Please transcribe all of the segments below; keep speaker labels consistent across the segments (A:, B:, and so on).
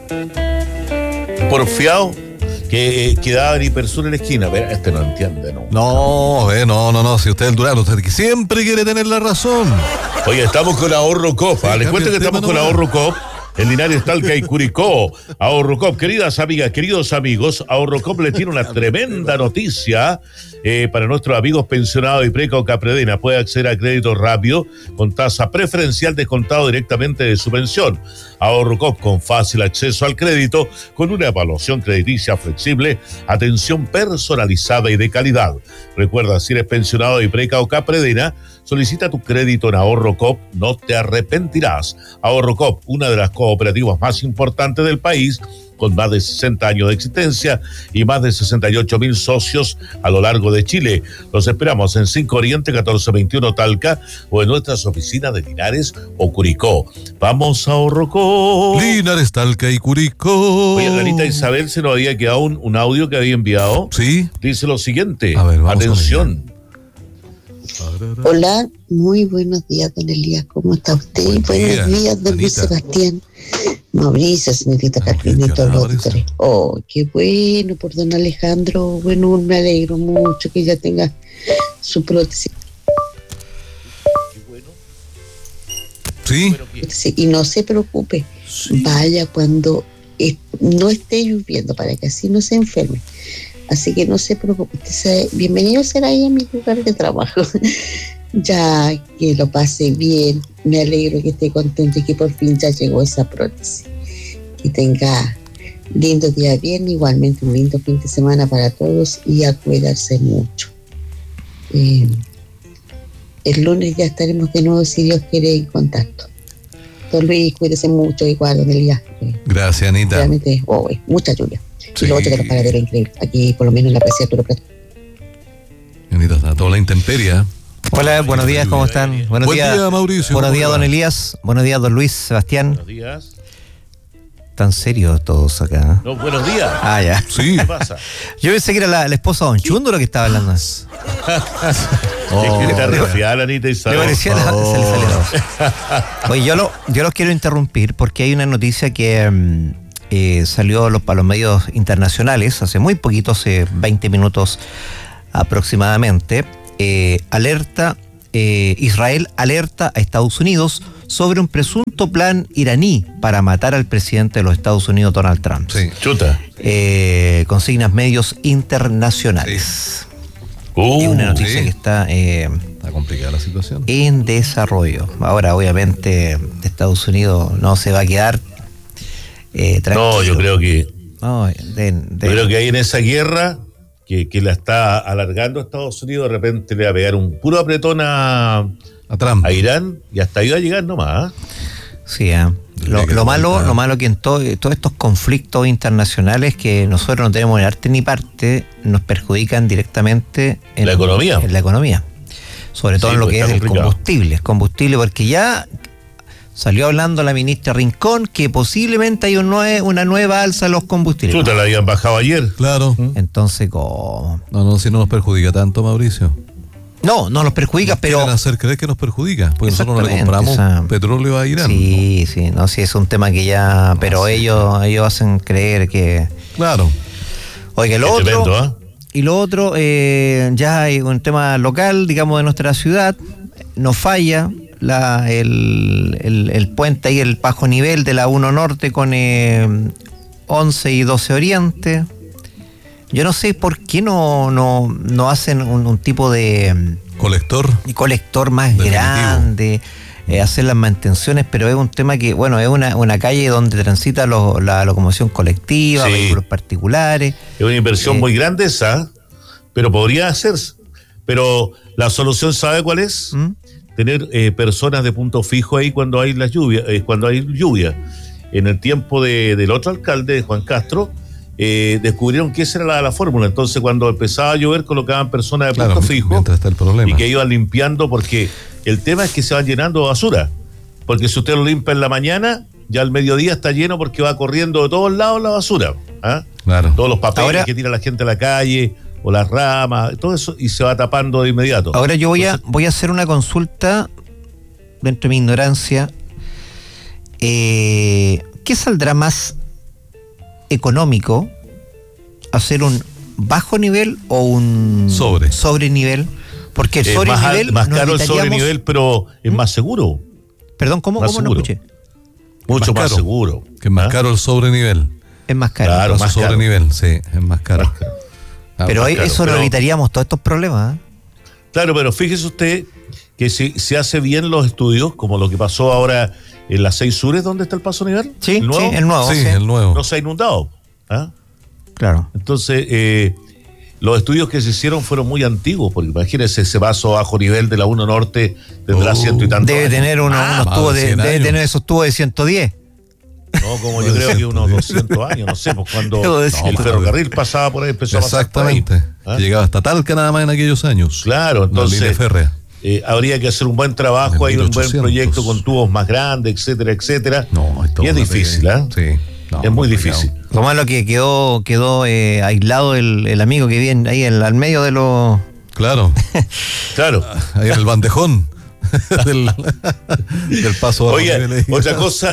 A: Porfiado que quedaba en Hipersur en la esquina. Pero no entiende, ¿no?
B: No. Si usted es el Durano, usted siempre quiere tener la razón.
A: Oye, estamos con Ahorro Coop. Les cuento que estamos con Ahorro Coop en Linares, Talca y Curicó. Ahorro Coop, queridas amigas, queridos amigos, Ahorro Coop les tiene una tremenda noticia para nuestros amigos pensionados de Preca o Capredena. Puede acceder a crédito rápido con tasa preferencial descontado directamente de su pensión. Ahorro Coop con fácil acceso al crédito, con una evaluación crediticia flexible, atención personalizada y de calidad. Recuerda, si eres pensionado de Preca o Capredena, solicita tu crédito en Ahorro Coop, no te arrepentirás. Ahorro Coop, una de las cooperativas más importantes del país, con más de 60 años de existencia y más de 68,000 socios a lo largo de Chile. Los esperamos en 5 Oriente 1421 Talca o en nuestras oficinas de Linares o Curicó. Vamos a Ahorro Coop.
B: Linares, Talca y Curicó.
A: Oye, Ranita Isabel, se nos había quedado un audio que había enviado.
B: Sí.
A: Dice lo siguiente.
B: A ver, vamos.
A: Atención.
C: Hola, muy buenos días, don Elías. ¿Cómo está usted? Buenos días, don Luis Sebastián. Mauricio, señorita Carpinito López. Oh, qué bueno por don Alejandro. Bueno, me alegro mucho que ya tenga su prótesis.
A: Qué bueno.
B: Sí.
C: Sí, y no se preocupe, vaya cuando no esté lloviendo para que así no se enferme. Así que no se preocupe, bienvenido será ahí a mi lugar de trabajo. Ya que lo pase bien, me alegro que esté contento y que por fin ya llegó esa prótesis. Que tenga lindo día bien, igualmente un lindo fin de semana para todos y a cuidarse mucho. El lunes ya estaremos de nuevo, si Dios quiere, en contacto. Don Luis, cuídese mucho, igual, don Elías.
B: Gracias, Anita.
C: Realmente, mucha lluvia.
B: Sí.
C: Y lo otro que los pagadero increíble. Aquí, por lo menos en la presidencia.
B: Anita, está toda la intemperie.
D: Hola, buenos días, ¿cómo están?
B: Buen día, Mauricio.
D: Buenos días, don Elías. Buenos días, don Luis Sebastián.
A: Buenos días.
D: Tan serios todos acá.
A: No, buenos días.
D: Ah, ya.
B: Sí.
A: ¿Qué pasa?
D: Yo pensé que era la esposa de don Chundo lo que estaba hablando.
A: Es que está resfriada, Anita Isabel.
D: Le parecía se le salió todo. Oye, yo los quiero interrumpir porque hay una noticia que salió a los medios internacionales hace muy poquito, hace 20 minutos aproximadamente. Israel alerta a Estados Unidos sobre un presunto plan iraní para matar al presidente de los Estados Unidos, Donald Trump.
B: Sí.
A: Chuta.
D: Consignas medios internacionales. Y una noticia que está
B: complicada la situación.
D: en desarrollo. Ahora, obviamente, Estados Unidos no se va a quedar tranquilo.
A: No, yo creo que
D: No,
A: yo creo que ahí en esa guerra que la está alargando Estados Unidos, de repente le va a pegar un puro apretón a
B: Trump.
A: A Irán, y hasta ahí va a llegar nomás.
D: Sí, lo malo que en todos estos conflictos internacionales que nosotros no tenemos ni arte ni parte, nos perjudican directamente en
A: la economía.
D: En la economía. Sobre todo en lo que es el combustible, porque ya salió hablando la ministra Rincón que posiblemente hay una nueva alza de los combustibles.
A: Chuta, la habían bajado ayer.
B: Claro.
D: Entonces, ¿cómo?
B: No, si no nos perjudica tanto, Mauricio.
D: No nos perjudica, pero...
B: Quieren hacer creer que nos perjudica, porque nosotros no le compramos petróleo a Irán.
D: Sí, es un tema que ya... Pero ellos hacen creer que...
B: Claro.
D: Oiga, lo otro, ya hay un tema local, digamos, de nuestra ciudad, no falla el puente ahí, el bajo nivel de la 1 Norte con 11 y 12 Oriente. Yo no sé por qué no hacen un tipo de colector más grande, hacer las mantenciones, pero es un tema que, bueno, es una calle donde transita la locomoción colectiva, vehículos particulares.
A: Es una inversión muy grande esa, pero podría hacerse. Pero la solución, ¿sabe cuál es? Tener personas de punto fijo ahí cuando hay lluvia. En el tiempo del otro alcalde, Juan Castro, descubrieron que esa era la fórmula. Entonces, cuando empezaba a llover, colocaban personas de punto fijo
B: está el problema.
A: Y que iban limpiando, porque el tema es que se van llenando de basura. Porque si usted lo limpia en la mañana, ya al mediodía está lleno porque va corriendo de todos lados la basura.
B: Claro.
A: Todos los papeles que tira la gente a la calle, o las ramas, todo eso, y se va tapando de inmediato.
D: Ahora yo voy a hacer una consulta dentro de mi ignorancia. ¿Qué saldrá más económico hacer un bajo nivel o un sobre nivel? Porque el sobre nivel
A: más caro el sobre nivel, pero es más seguro.
D: Perdón, ¿cómo no escuché?
A: Mucho más seguro.
B: Que es más caro el sobre nivel.
D: Es más caro.
A: Claro, más
B: sobre
A: caro.
B: nivel, sí, es más caro.
D: Pero eso lo evitaríamos todos estos problemas.
A: Claro, pero fíjese usted que si se hace bien los estudios, como lo que pasó ahora en las 6 Sures, ¿dónde está el paso nivel?
D: Sí, el nuevo.
B: Sí, el nuevo.
A: No se ha inundado.
D: Claro.
A: Entonces, los estudios que se hicieron fueron muy antiguos, porque imagínense, ese paso bajo nivel de la 1 Norte tendrá 100 y tantos
D: debe
A: años.
D: tener unos tubos debe tener esos tubos de 110.
A: No, como yo creo que unos 200 años, no sé, pues cuando el ferrocarril pasaba por ahí, empezó a pasar por ahí.
B: Exactamente. Llegaba hasta Talca nada más en aquellos años.
A: Claro, entonces
B: la línea férrea.
A: habría que hacer un buen trabajo, hay un buen proyecto con tubos más grandes, etcétera, etcétera.
B: Y
A: es difícil,
B: Sí.
A: Es muy difícil.
D: Lo malo que quedó aislado el amigo que viene ahí al medio de los...
B: Claro.
A: Claro.
B: Ahí en el bandejón del paso.
A: Oye, otra cosa,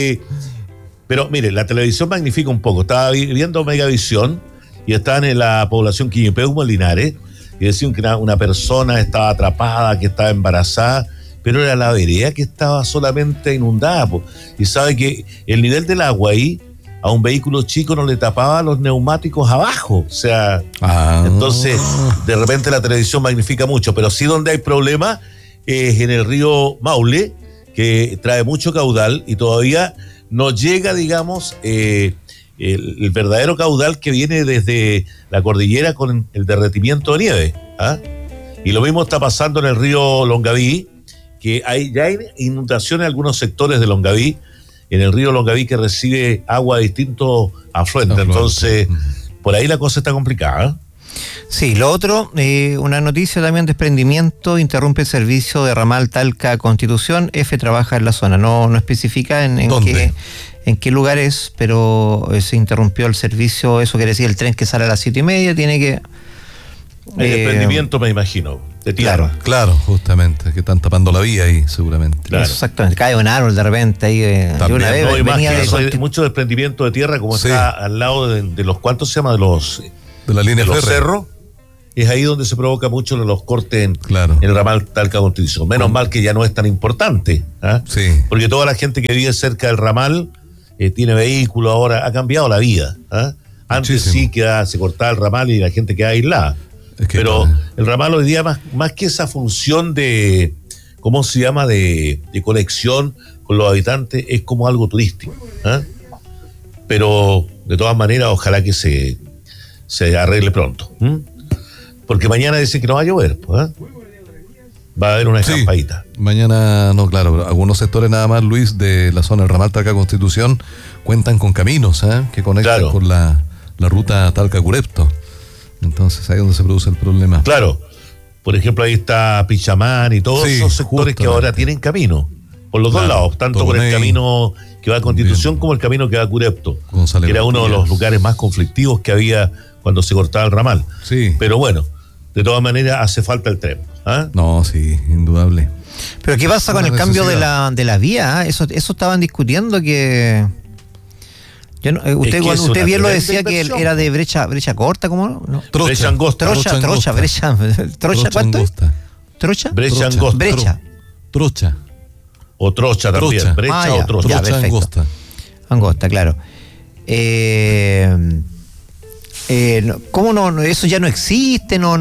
A: pero mire, la televisión magnifica un poco. Estaba viendo Megavisión y estaban en la población Quillipeuco, Linares, y decían que una persona estaba atrapada, que estaba embarazada, pero era la vereda que estaba solamente inundada. Y sabe que el nivel del agua ahí a un vehículo chico no le tapaba los neumáticos abajo. O sea, entonces de repente la televisión magnifica mucho, pero sí donde hay problema es en el río Maule, que trae mucho caudal y todavía no llega, digamos, el verdadero caudal que viene desde la cordillera con el derretimiento de nieve. Y lo mismo está pasando en el río Longaví, que ya hay inundaciones en algunos sectores de Longaví, en el río Longaví, que recibe agua de distintos afluentes. Entonces, por ahí la cosa está complicada.
D: Sí, lo otro, una noticia también: desprendimiento, interrumpe el servicio de ramal Talca Constitución. F trabaja en la zona, no especifica en qué lugar es, pero se interrumpió el servicio. Eso quiere decir el tren que sale a las 7:30 tiene que...
A: El desprendimiento, me imagino, de tierra.
B: Claro, justamente, que están tapando la vía ahí, seguramente.
A: Claro.
D: Exactamente, cae un árbol de repente ahí.
A: También,
D: una vez
A: hay mucho desprendimiento de tierra, como está al lado de los, ¿cuántos se llama? De
B: la línea
A: de los cerros. Es ahí donde se provoca mucho los cortes en el ramal Talca Constitución. Menos mal que ya no es tan importante,
B: sí,
A: porque toda la gente que vive cerca del ramal tiene vehículo ahora, ha cambiado la vida. Antes sí que se cortaba el ramal y la gente quedaba aislada. Pero el ramal hoy día, más que esa función de, ¿cómo se llama?, de conexión con los habitantes, es como algo turístico. Pero de todas maneras, ojalá que se arregle pronto. Porque mañana dicen que no va a llover. Va a haber una escampadita.
B: Mañana, no, claro, algunos sectores nada más, Luis, de la zona del ramal Talca Constitución cuentan con caminos que conectan con la ruta Talca-Curepto. Entonces ahí es donde se produce el problema.
A: Claro, por ejemplo, ahí está Pichamán y todos esos sectores que ahora tienen camino, por los dos lados, tanto por el camino que va a Constitución como el camino que va a Curepto, que era uno de los lugares más conflictivos que había cuando se cortaba el ramal.
B: Sí.
A: Pero bueno, de todas maneras hace falta el tren.
B: No, sí, indudable.
D: Pero ¿qué pasa con el cambio de la vía? Eso estaban discutiendo que... Usted bien lo decía, que era de brecha corta, ¿cómo? No.
A: Brecha angosta.
D: ¿Trocha cuánto es? ¿Trocha?
A: Brecha angosta.
D: Brecha.
B: Trocha.
A: O trocha también. Brecha o trocha.
D: Ya, perfecto.
B: Angosta.
D: Angosta, claro. ¿Cómo no? Eso ya no existe, ya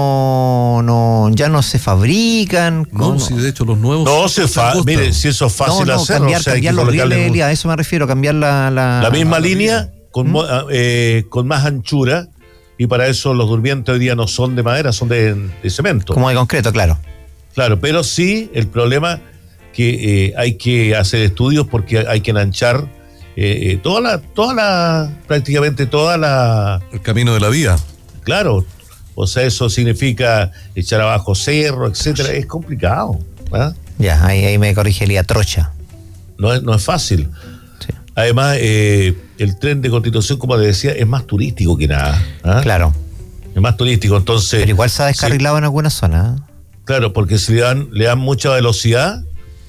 D: no se fabrican.
B: No, si de hecho los nuevos.
A: Mire, si eso es fácil hacerlo.
D: Cambiar los rieles, a eso me refiero, cambiar la
A: misma línea con más anchura, y para eso los durmientes hoy día no son de madera, son de cemento.
D: Como de concreto, claro.
A: Claro, pero sí el problema que hay que hacer estudios, porque hay que enanchar prácticamente toda la...
B: El camino de la vía.
A: Claro, o sea, eso significa echar abajo cerro, etcétera, es complicado.
D: Ya, ahí me corrigiría, trocha.
A: No es fácil.
D: Sí.
A: Además, el tren de Constitución, como le decía, es más turístico que nada.
D: Claro.
A: Es más turístico, entonces...
D: Pero igual se ha descarrilado en algunas zonas.
A: Claro, porque si le dan mucha velocidad,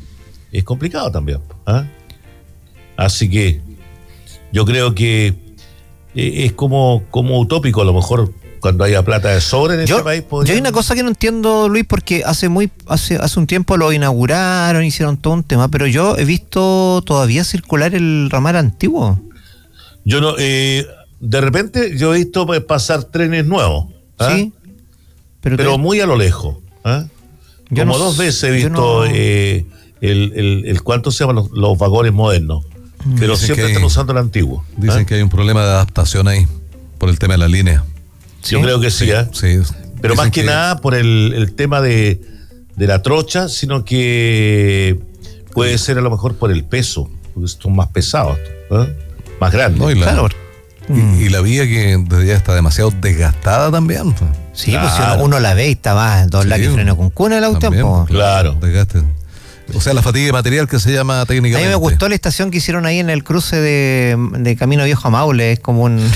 A: es complicado también. Así que yo creo que es como utópico, a lo mejor cuando haya plata de sobra en este país.
D: Yo hay una cosa que no entiendo, Luis, porque hace un tiempo lo inauguraron, hicieron todo un tema, pero yo he visto todavía circular el ramal antiguo.
A: Yo no, de repente yo he visto pasar trenes nuevos.
D: Sí.
A: Pero muy a lo lejos. Como 2 veces he visto el ¿cuánto se llaman los vagones modernos? Pero
B: dicen
A: siempre están usando el antiguo.
B: Dicen que hay un problema de adaptación ahí, por el tema de la línea.
A: ¿Sí? Yo creo que sí.
B: Sí.
A: Pero más que nada por el tema de la trocha, sino que puede ser a lo mejor por el peso, porque son más pesados, más grandes.
B: No, y la vía que ya está demasiado desgastada también.
D: Sí, claro. Pues si uno la ve y está más doblar que freno con cuna el auto.
A: Claro.
B: Desgaste. O sea, la fatiga de material que se llama técnicamente.
D: A mí me gustó la estación que hicieron ahí en el cruce de Camino Viejo a Maule. Es como un...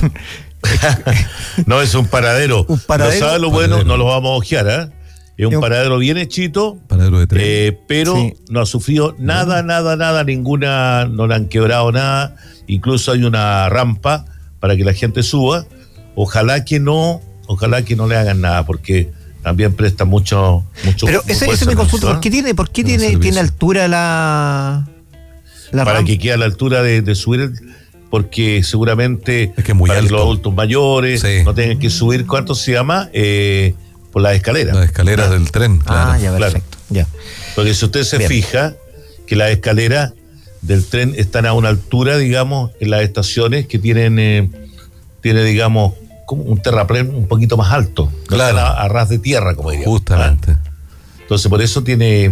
A: No, es un paradero.
D: Un paradero.
A: No sabe lo bueno, no lo vamos a ojear, Es un paradero bien hechito,
B: paradero de tren.
A: pero no ha sufrido nada, ninguna, no le han quebrado nada. Incluso hay una rampa para que la gente suba. Ojalá que no le hagan nada, porque también presta mucho.
D: Pero ese me consulta, ¿por qué tiene altura la
A: para
D: rampa?
A: que quede a la altura de subir, porque seguramente
B: es que es muy
A: para
B: alto.
A: Los adultos mayores no tengan que subir, ¿cuánto se llama? Por las escaleras.
B: Las escaleras del tren, claro.
D: Ya, perfecto. Ya.
A: Porque si usted se fija que las escaleras del tren están a una altura, digamos, en las estaciones que tiene, digamos, como un terraplén un poquito más alto.
B: Claro.
A: A ras de tierra, como diríamos.
B: Justamente.
A: Entonces, por eso tiene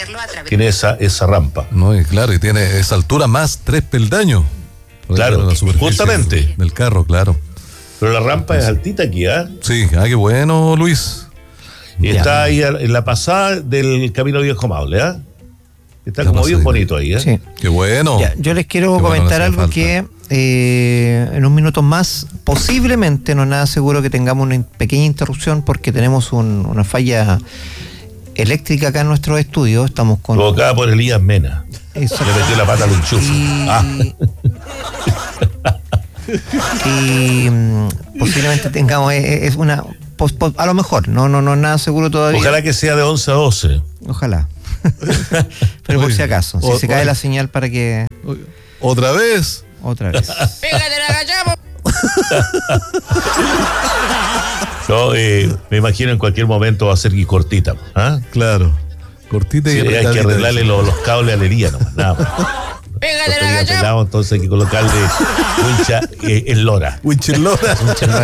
A: esa rampa.
B: No, y claro, y tiene esa altura más 3 peldaños.
A: Claro, justamente.
B: Del carro, claro.
A: Pero la rampa es altita aquí,
B: Sí, qué bueno, Luis.
A: Y está ahí en la pasada del Camino Viejo Maule, Está como bien bonito ahí,
D: Sí.
B: Qué bueno.
D: Ya, yo les quiero comentar algo que en unos minutos más, posiblemente, no es nada seguro que tengamos una pequeña interrupción porque tenemos una falla eléctrica acá en nuestro estudio. Estamos con...
A: Provocada por Elías Mena. Le metió la pata al enchufe.
D: Y posiblemente tengamos a lo mejor, no nada seguro todavía.
A: Ojalá que sea de 11 a 12.
D: Ojalá. Pero por si acaso, si se cae la señal para que...
B: ¿Otra vez?
D: ¡Pégate la cachamos!
A: No, me imagino en cualquier momento va a ser cortita.
B: Claro. Cortita y
A: hay que arreglarle los cables a Elías nomás, nada más.
D: ¡Pégate la cachamos!
A: Entonces hay que colocarle wincha en lora.
B: Wincha en lora.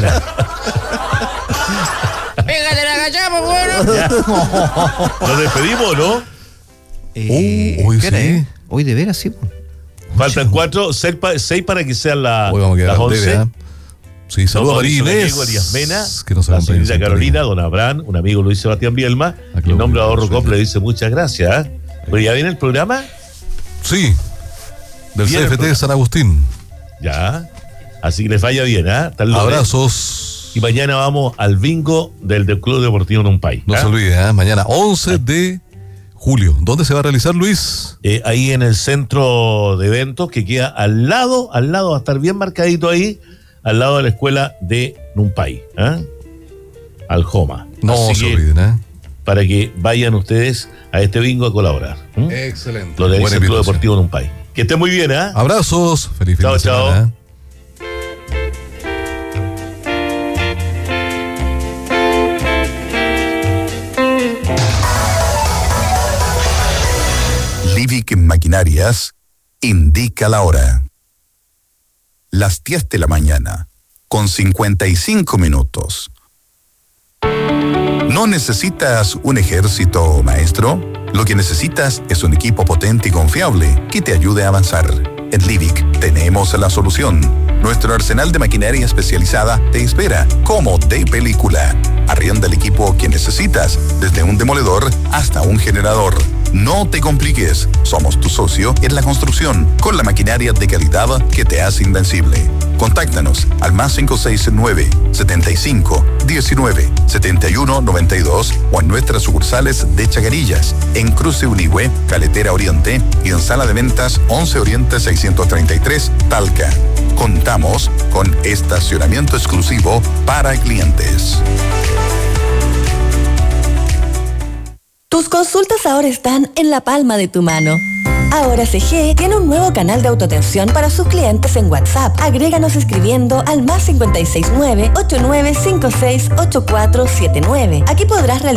D: ¡Pégate la cachamos, bueno!
A: ¿Nos despedimos, no?
B: Hoy sí.
D: Hoy de veras, sí.
A: Faltan 6 para que sean las
B: 11. Sí, saludos a María Inés,
A: Mena,
B: que nos
A: la señorita Carolina, don Abraham, un amigo Luis Sebastián Bielma. En nombre de Ahorro Cop le dice muchas gracias. Pero ya viene el programa.
B: Sí, del CFT de San Agustín.
A: Ya, así que les vaya bien,
B: Abrazos.
A: Y mañana vamos al bingo del Club Deportivo Numpay.
B: No se olvide, mañana 11 de julio. ¿Dónde se va a realizar, Luis?
A: Ahí en el centro de eventos que queda al lado, va a estar bien marcadito ahí, al lado de la escuela de Numpay, al Joma.
B: No se olviden,
A: para que vayan ustedes a este bingo a colaborar.
B: Excelente.
A: Lo del Club Deportivo Numpay. Que esté muy bien,
B: Abrazos, feliz fin de semana.
A: Chao.
E: Livic Maquinarias indica la hora. Las 10 de la mañana, con 55 minutos. ¿No necesitas un ejército, maestro? Lo que necesitas es un equipo potente y confiable que te ayude a avanzar. En Livic tenemos la solución. Nuestro arsenal de maquinaria especializada te espera como de película. Arrienda el equipo que necesitas, desde un demoledor hasta un generador. No te compliques. Somos tu socio en la construcción con la maquinaria de calidad que te hace invencible. Contáctanos al +569 75 19 71 92 o en nuestras sucursales de Chacarillas, en Cruce Unigüe, Caletera Oriente y en Sala de Ventas 11 Oriente 633, Talca. Contamos con estacionamiento exclusivo para clientes.
F: Tus consultas ahora están en la palma de tu mano. Ahora CG tiene un nuevo canal de autoatención para sus clientes en WhatsApp. Agréganos escribiendo al +569 8956 8479. Aquí podrás realizar